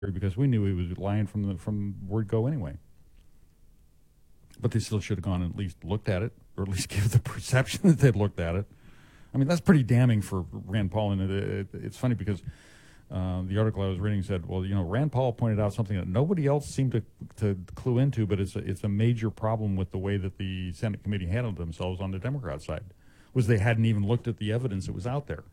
because we knew he was lying from word go anyway. But they still should have gone and at least looked at it, or at least give the perception that they'd looked at it. I mean, that's pretty damning for Rand Paul, and it's funny because the article I was reading said, well, Rand Paul pointed out something that nobody else seemed to clue into, but it's a major problem with the way that the Senate committee handled themselves on the Democrat side, was they hadn't even looked at the evidence that was out there.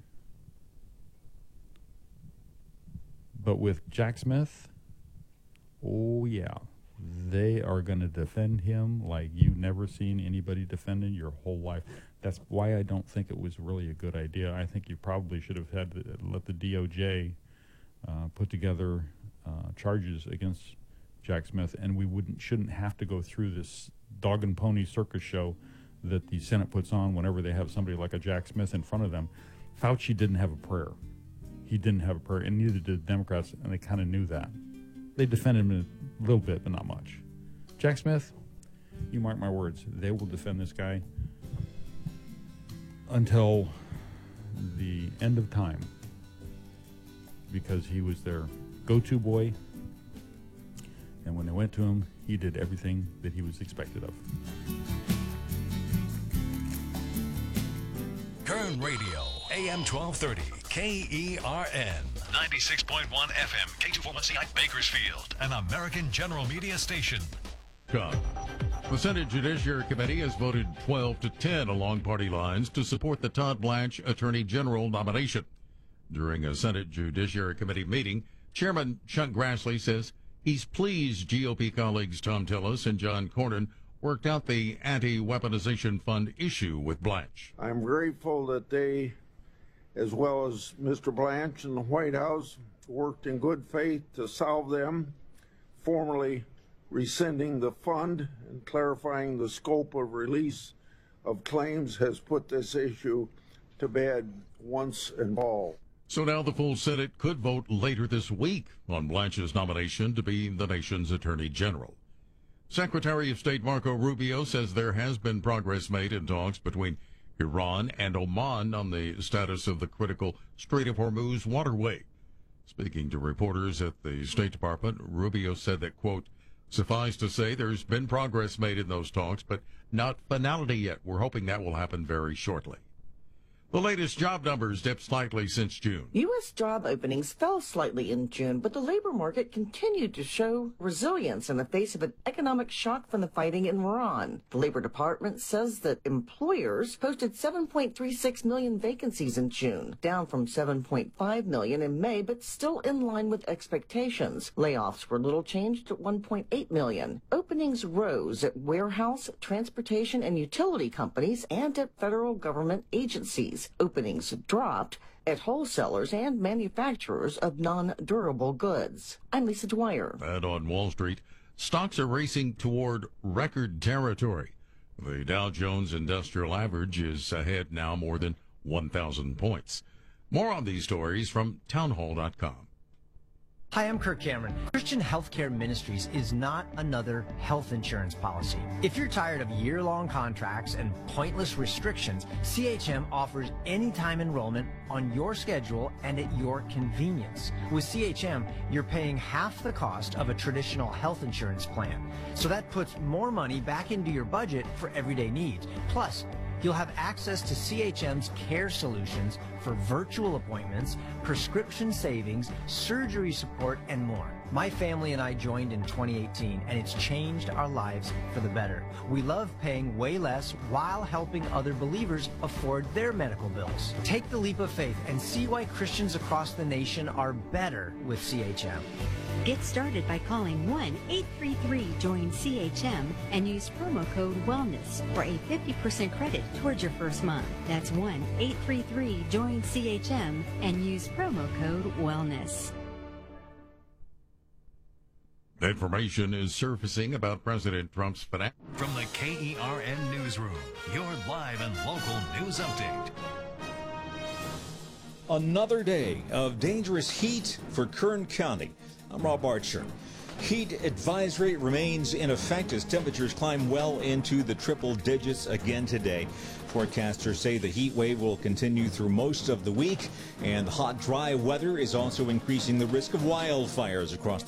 But with Jack Smith, oh yeah, they are going to defend him like you've never seen anybody defend him your whole life. That's why I don't think it was really a good idea. I think you probably should have let the DOJ put together charges against Jack Smith, and we shouldn't have to go through this dog and pony circus show that the Senate puts on whenever they have somebody like a Jack Smith in front of them. Fauci didn't have a prayer. He didn't have a prayer, and neither did the Democrats, and they kind of knew that. They defended him a little bit, but not much. Jack Smith, you mark my words, they will defend this guy until the end of time, because he was their go-to boy, and when they went to him, he did everything that he was expected of. Kern Radio, AM 1230, KERN, 96.1 FM, K241CI Bakersfield, an American General Media station. The Senate Judiciary Committee has voted 12-10 along party lines to support the Todd Blanche Attorney General nomination. During a Senate Judiciary Committee meeting, Chairman Chuck Grassley says he's pleased GOP colleagues Tom Tillis and John Cornyn worked out the anti-weaponization fund issue with Blanche. I'm grateful that they, as well as Mr. Blanche and the White House, worked in good faith to solve them, formally rescinding the fund and clarifying the scope of release of claims has put this issue to bed once and all. So now the full Senate could vote later this week on Blanche's nomination to be the nation's Attorney General. Secretary of State Marco Rubio says there has been progress made in talks between Iran and Oman on the status of the critical Strait of Hormuz waterway. Speaking to reporters at the State Department, Rubio said that, quote, suffice to say there's been progress made in those talks, but not finality yet. We're hoping that will happen very shortly. The latest job numbers dipped slightly since June. U.S. job openings fell slightly in June, but the labor market continued to show resilience in the face of an economic shock from the fighting in Iran. The Labor Department says that employers posted 7.36 million vacancies in June, down from 7.5 million in May, but still in line with expectations. Layoffs were little changed at 1.8 million. Openings rose at warehouse, transportation, and utility companies and at federal government agencies. Openings dropped at wholesalers and manufacturers of non-durable goods. I'm Lisa Dwyer. And on Wall Street, stocks are racing toward record territory. The Dow Jones Industrial Average is ahead now more than 1,000 points. More on these stories from townhall.com. Hi, I'm Kirk Cameron. Christian Healthcare Ministries is not another health insurance policy. If you're tired of year-long contracts and pointless restrictions, CHM offers anytime enrollment on your schedule and at your convenience. With CHM, you're paying half the cost of a traditional health insurance plan. So that puts more money back into your budget for everyday needs. Plus, you'll have access to CHM's care solutions for virtual appointments, prescription savings, surgery support, and more. My family and I joined in 2018, and it's changed our lives for the better. We love paying way less while helping other believers afford their medical bills. Take the leap of faith and see why Christians across the nation are better with CHM. Get started by calling 1-833-JOIN-CHM and use promo code WELLNESS for a 50% credit towards your first month. That's 1-833-JOIN-CHM and use promo code WELLNESS. Information is surfacing about President Trump's finance. From the KERN Newsroom, your live and local news update. Another day of dangerous heat for Kern County. I'm Rob Archer. Heat advisory remains in effect as temperatures climb well into the triple digits again today. Forecasters say the heat wave will continue through most of the week, and the hot, dry weather is also increasing the risk of wildfires across